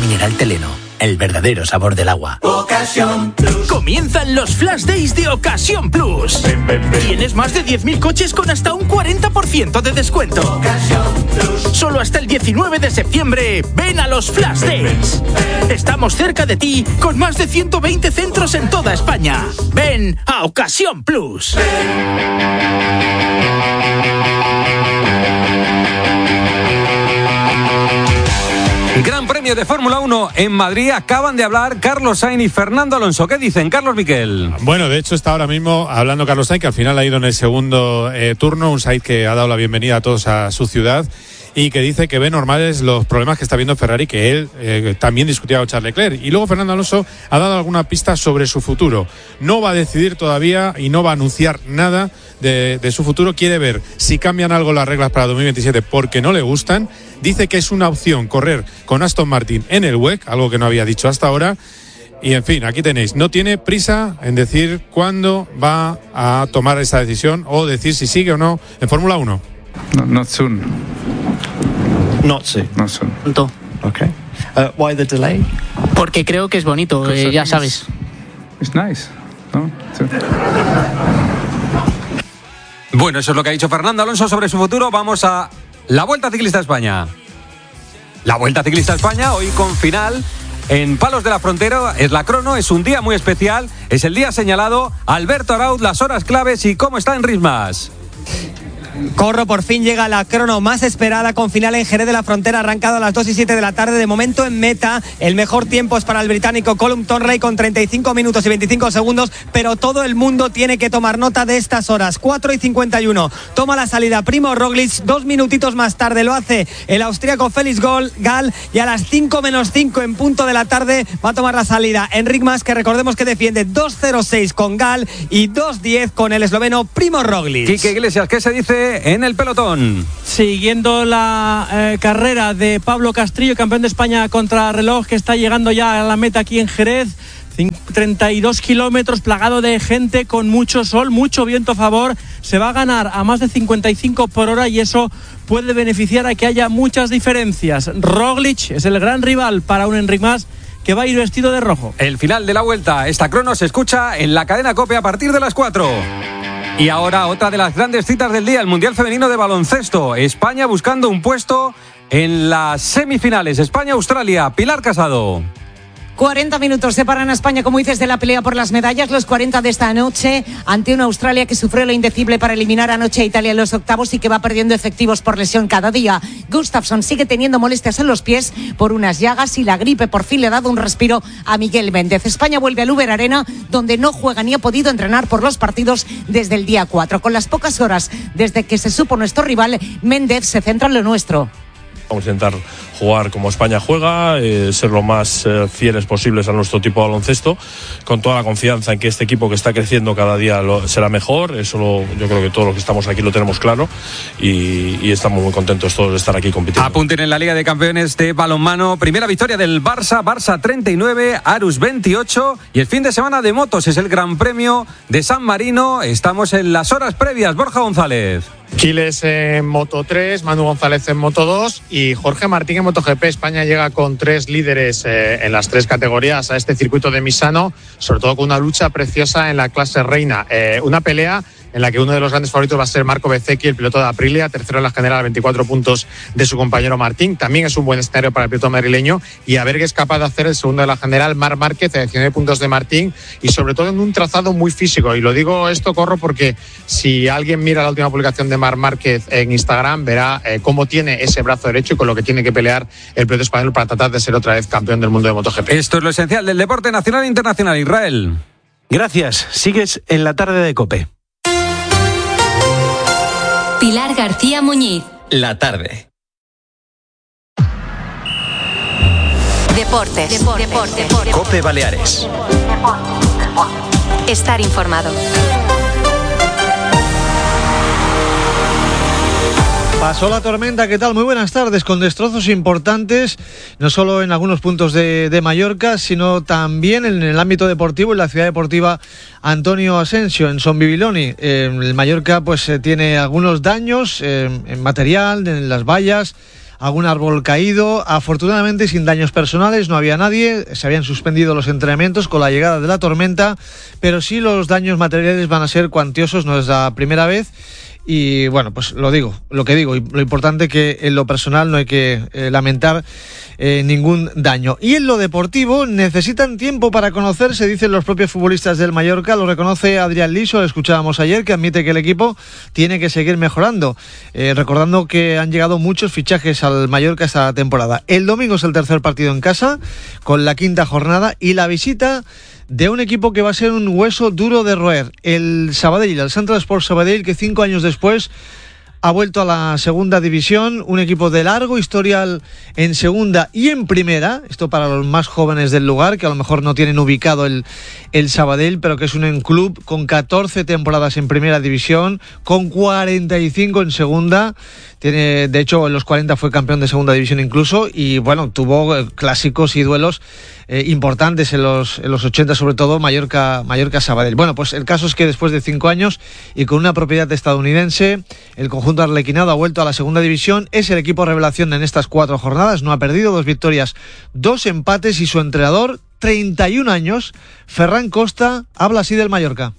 mineral Teleno, el verdadero sabor del agua. Ocasión Plus. Comienzan los Flash Days de Ocasión Plus. Tienes más de 10.000 coches con hasta un 40% de descuento. Ocasión Plus. Solo hasta el 19 de septiembre, ven a los Flash Days. Estamos cerca de ti con más de 120 centros en toda España. Ven a Ocasión Plus. Gran Premio de Fórmula 1 en Madrid. Acaban de hablar Carlos Sainz y Fernando Alonso. ¿Qué dicen, Carlos Miquel? Bueno, de hecho está ahora mismo hablando Carlos Sainz, que al final ha ido en el segundo turno. Un Sainz que ha dado la bienvenida a todos a su ciudad y que dice que ve normales los problemas que está viendo Ferrari, que él también discutía con Charles Leclerc. Y luego Fernando Alonso ha dado alguna pista sobre su futuro. No va a decidir todavía y no va a anunciar nada de su futuro. Quiere ver si cambian algo las reglas para 2027 porque no le gustan. Dice que es una opción correr con Aston Martin en el WEC, algo que no había dicho hasta ahora. Y en fin, aquí tenéis, no tiene prisa en decir cuándo va a tomar esa decisión o decir si sigue o no en Fórmula 1. No, not soon. Not soon. Not soon. Okay. Why the delay? Porque creo que es bonito, ya sabes. It's nice, ¿no? Sí. Bueno, eso es lo que ha dicho Fernando Alonso sobre su futuro. Vamos a la Vuelta Ciclista a España. La Vuelta Ciclista a España, hoy con final en Palos de la Frontera. Es la crono, es un día muy especial. Es el día señalado. Alberto Arauz, las horas claves y cómo está en Rismas. Corro, por fin llega la crono más esperada con final en Jerez de la Frontera, arrancado a las 2:07 de la tarde. De momento en meta, el mejor tiempo es para el británico Colum Tonley con 35 minutos y 25 segundos, pero todo el mundo tiene que tomar nota de estas horas. 4:51, toma la salida Primo Roglic, 2 minutitos más tarde lo hace el austríaco Félix Gall, y a las 5:05 en punto de la tarde va a tomar la salida Enric Mas, que recordemos que defiende 2:06 con Gall y 2:10 con el esloveno Primo Roglic. Quique Iglesias, ¿qué se dice en el pelotón? Siguiendo la carrera de Pablo Castrillo, campeón de España contra reloj, que está llegando ya a la meta aquí en Jerez. 32 kilómetros, plagado de gente, con mucho sol, mucho viento a favor. Se va a ganar a más de 55 por hora y eso puede beneficiar a que haya muchas diferencias. Roglic es el gran rival para un Enric Mas, que va a ir vestido de rojo. El final de la Vuelta, esta crono se escucha en la cadena COPE a partir de las 4. Y ahora otra de las grandes citas del día, el Mundial Femenino de Baloncesto. España buscando un puesto en las semifinales. España-Australia. Pilar Casado. 40 minutos separan a España, como dices, de la pelea por las medallas. Los 40 de esta noche ante una Australia que sufrió lo indecible para eliminar anoche a Italia en los octavos y que va perdiendo efectivos por lesión cada día. Gustafsson sigue teniendo molestias en los pies por unas llagas y la gripe por fin le ha dado un respiro a Miguel Méndez. España vuelve al Uber Arena, donde no juega ni ha podido entrenar por los partidos desde el día 4. Con las pocas horas desde que se supo nuestro rival, Méndez se centra en lo nuestro. Vamos a intentar jugar como España juega, ser lo más fieles posibles a nuestro tipo de baloncesto, con toda la confianza en que este equipo que está creciendo cada día será mejor. Eso yo creo que todos los que estamos aquí lo tenemos claro y estamos muy contentos todos de estar aquí compitiendo. Apunten en la Liga de Campeones de balonmano. Primera victoria del Barça 39, Arus 28. Y el fin de semana de motos es el Gran Premio de San Marino. Estamos en las horas previas. Borja González. Quiles en Moto 3, Manu González en Moto 2 y Jorge Martín en MotoGP. España llega con 3 líderes en las 3 categorías a este circuito de Misano, sobre todo con una lucha preciosa en la clase reina. Una pelea en la que uno de los grandes favoritos va a ser Marco Bezzecchi, el piloto de Aprilia, tercero en la general, 24 puntos de su compañero Martín. También es un buen escenario para el piloto madrileño y a ver qué es capaz de hacer el segundo de la general, Marc Márquez, 19 puntos de Martín y sobre todo en un trazado muy físico. Y lo digo esto, Corro, porque si alguien mira la última publicación de Marc Márquez en Instagram, verá cómo tiene ese brazo derecho y con lo que tiene que pelear el piloto español para tratar de ser otra vez campeón del mundo de MotoGP. Esto es lo esencial del deporte nacional e internacional. Israel. Gracias. Sigues en la tarde de COPE. Pilar García Muñiz. La tarde. Deportes. COPE Baleares. Estar informado. Pasó la tormenta, ¿qué tal? Muy buenas tardes, con destrozos importantes, no solo en algunos puntos de Mallorca, sino también en el ámbito deportivo, en la ciudad deportiva Antonio Asensio, en Son Bibiloni. El Mallorca pues tiene algunos daños en material, en las vallas. algún árbol caído. Afortunadamente sin daños personales, no había nadie, se habían suspendido los entrenamientos con la llegada de la tormenta, pero sí los daños materiales van a ser cuantiosos, no es la primera vez. Y bueno, pues lo que digo, y lo importante que en lo personal no hay que lamentar ningún daño. Y en lo deportivo necesitan tiempo para conocerse, dicen los propios futbolistas del Mallorca, lo reconoce Adrián Liso, lo escuchábamos ayer, que admite que el equipo tiene que seguir mejorando, recordando que han llegado muchos fichajes al Mallorca esta temporada. El domingo es el tercer partido en casa, con la quinta jornada, y la visita de un equipo que va a ser un hueso duro de roer, el Sabadell, el Central Sports Sabadell, que 5 años después ha vuelto a la segunda división, un equipo de largo historial en segunda y en primera, esto para los más jóvenes del lugar, que a lo mejor no tienen ubicado el Sabadell, pero que es un club con 14 temporadas en primera división, con 45 en segunda. Tiene, de hecho, en los 40 fue campeón de segunda división incluso, y bueno, tuvo clásicos y duelos importantes en los 80, sobre todo Mallorca-Sabadell. Bueno, pues el caso es que después de 5 años y con una propiedad estadounidense, el conjunto arlequinado ha vuelto a la segunda división, es el equipo revelación en estas 4 jornadas, no ha perdido, 2 victorias, 2 empates, y su entrenador, 31 años, Ferran Costa, habla así del Mallorca.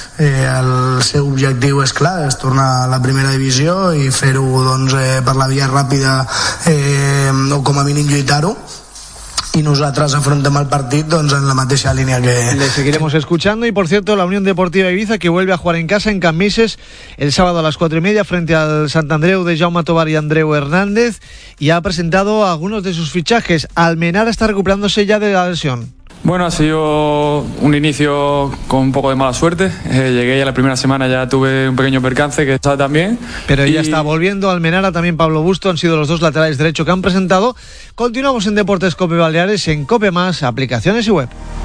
El seu objectiu és clar, és tornar a la primera divisió i fer-ho doncs, per la via ràpida o com a mínim lluitar-ho. Y nosotros afrontamos el partido en la mateixa línea que... Le seguiremos escuchando. Y por cierto, la Unión Deportiva Ibiza, que vuelve a jugar en casa en Cambises el sábado a las 4:30 frente al Sant Andreu de Jaume Tobar y Andreu Hernández, y ha presentado algunos de sus fichajes. Almenara está recuperándose ya de la lesión. Bueno, ha sido un inicio con un poco de mala suerte. Llegué ya la primera semana, ya tuve un pequeño percance que estaba también. Pero ya está volviendo Almenara, también Pablo Busto, han sido los 2 laterales derecho que han presentado. Continuamos en Deportes Cope Baleares, en Cope Más, aplicaciones y web.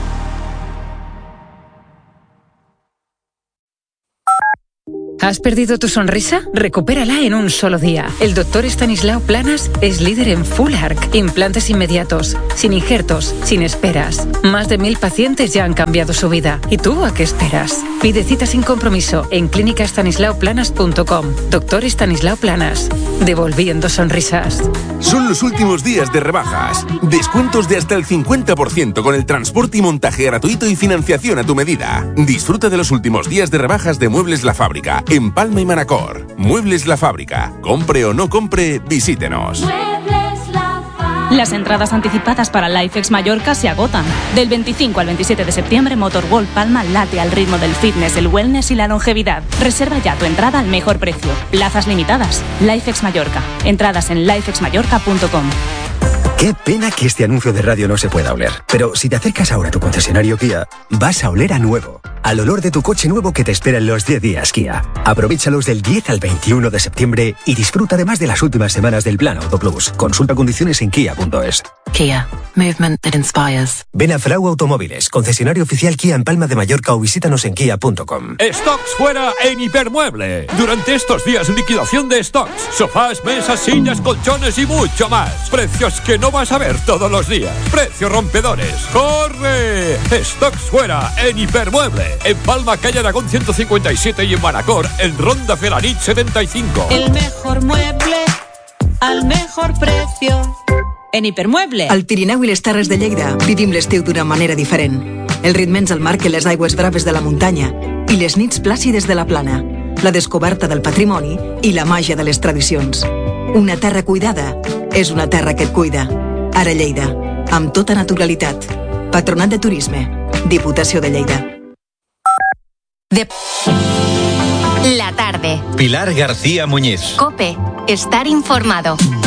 ¿Has perdido tu sonrisa? Recupérala en un solo día. El doctor Estanislao Planas es líder en Full Arch, implantes inmediatos, sin injertos, sin esperas. Más de 1000 pacientes ya han cambiado su vida. ¿Y tú a qué esperas? Pide cita sin compromiso en clínicaestanislaoplanas.com. Doctor Estanislao Planas, devolviendo sonrisas. Son los últimos días de rebajas. Descuentos de hasta el 50% con el transporte y montaje gratuito y financiación a tu medida. Disfruta de los últimos días de rebajas de Muebles La Fábrica en Palma y Manacor. Muebles La Fábrica. Compre o no compre, visítenos. Las entradas anticipadas para LifeX Mallorca se agotan. Del 25 al 27 de septiembre, Motorworld Palma late al ritmo del fitness, el wellness y la longevidad. Reserva ya tu entrada al mejor precio. Plazas limitadas. LifeX Mallorca. Entradas en lifexmallorca.com. Qué pena que este anuncio de radio no se pueda oler. Pero si te acercas ahora a tu concesionario Kia, vas a oler a nuevo. Al olor de tu coche nuevo que te espera en los 10 días Kia. Aprovéchalos del 10 al 21 de septiembre y disfruta además de las últimas semanas del plan Auto Plus. Consulta condiciones en kia.es. Kia. Movement that inspires. Ven a Frau Automóviles, concesionario oficial Kia en Palma de Mallorca, o visítanos en kia.com. Stocks fuera en Hipermueble. Durante estos días, liquidación de stocks. Sofás, mesas, sillas, colchones y mucho más. Precios que no vas a ver todos los días. Precios rompedores. ¡Corre! Stocks fuera en Hipermueble. En Palma, calle Aragón 157, y en Manacor, en Ronda Felanit 75. El mejor mueble al mejor precio. En Hipermueble. Al Pirineu i les Terres de Lleida vivim l'estiu d'una manera diferent. El ritme ens el marquen les aigües braves de la muntanya i les nits plàcides de la plana, la descoberta del patrimoni i la màgia de les tradicions. Una terra cuidada és una terra que et cuida. Ara Lleida, amb tota naturalitat. Patronat de Turisme, Diputació de Lleida. La tarde. Pilar García Muñiz. COPE. Estar informado.